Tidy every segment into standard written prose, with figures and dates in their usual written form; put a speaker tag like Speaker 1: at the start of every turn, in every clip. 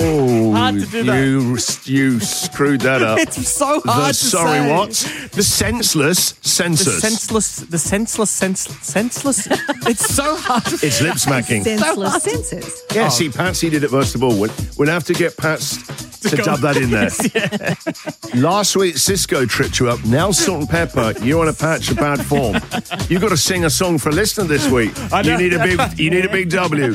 Speaker 1: Oh,
Speaker 2: hard to do that.
Speaker 1: You screwed that up.
Speaker 2: It's so hard to say.
Speaker 1: What? The senseless census.
Speaker 2: The senseless. It's so hard to say.
Speaker 1: It's lip smacking.
Speaker 3: Senseless senses.
Speaker 1: Yeah, see, Patsy did it first of all. We'll have to get Pats to dub that in there. Last week, Cisco tripped you up. Now, Salt and Pepper, you're on a patch of bad form. You've got to sing a song for a listener this week. You need a big W.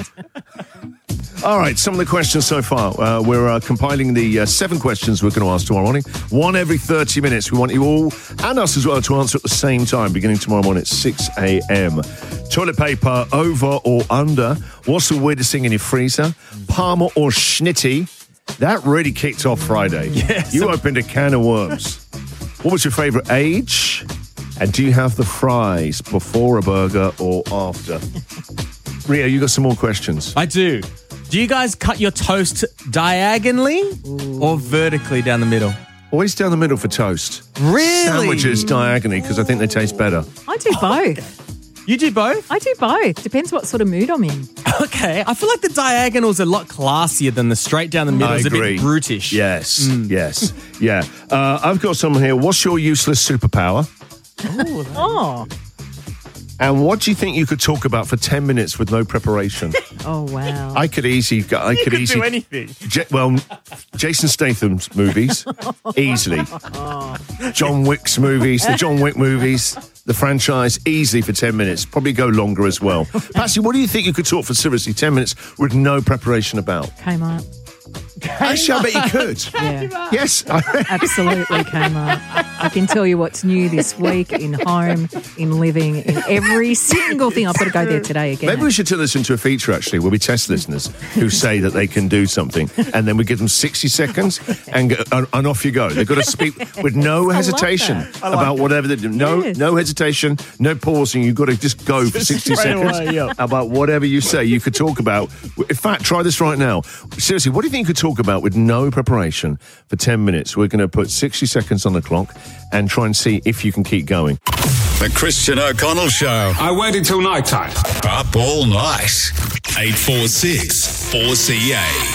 Speaker 1: All right, some of the questions so far. We're compiling the 7 questions we're going to ask tomorrow morning. One every 30 minutes. We want you all, and us as well, to answer at the same time, beginning tomorrow morning at 6 a.m. Toilet paper, over or under? What's the weirdest thing in your freezer? Parma or Schnitty? That really kicked off Friday.
Speaker 2: Yes.
Speaker 1: You opened a can of worms. What was your favourite age? And do you have the fries before a burger or after? Rio, you got some more questions.
Speaker 2: I do. Do you guys cut your toast diagonally or vertically down the middle?
Speaker 1: Always down the middle for toast.
Speaker 2: Really?
Speaker 1: Sandwiches diagonally because I think they taste better.
Speaker 3: I do both.
Speaker 2: You do both?
Speaker 3: I do both. Depends what sort of mood I'm in.
Speaker 2: Okay. I feel like the diagonal's a lot classier than the straight down the middle.
Speaker 1: I
Speaker 2: It's a
Speaker 1: agree.
Speaker 2: bit brutish.
Speaker 1: Yes, yes, yeah. I've got someone here. What's your useless superpower?
Speaker 3: Oh.
Speaker 1: And what do you think you could talk about for 10 minutes with no preparation?
Speaker 3: Oh, wow.
Speaker 1: I could easily do
Speaker 2: anything.
Speaker 1: Jason Statham's movies, easily. John Wick's movies, the John Wick movies, the franchise, easily for 10 minutes. Probably go longer as well. Patsy, what do you think you could talk for seriously 10 minutes with no preparation about?
Speaker 3: Kmart.
Speaker 1: Actually, I bet you could.
Speaker 3: Yeah.
Speaker 1: Yes.
Speaker 3: Absolutely Kmart. I can tell you what's new this week in home, in living, in every single thing. I've got to go there today again.
Speaker 1: Maybe we should turn this into a feature, actually, where we test listeners who say that they can do something, and then we give them 60 seconds, and off you go. They've got to speak with no hesitation about whatever they do. No hesitation, no pausing. You've got to just go for 60 seconds about whatever you say you could talk about. In fact, try this right now. Seriously, what do you think you could talk about with no preparation for 10 minutes? We're going to put 60 seconds on the clock and try and see if you can keep going.
Speaker 4: The Christian O'Connell Show.
Speaker 5: I waited till night time.
Speaker 4: Up all night. 846 4CA.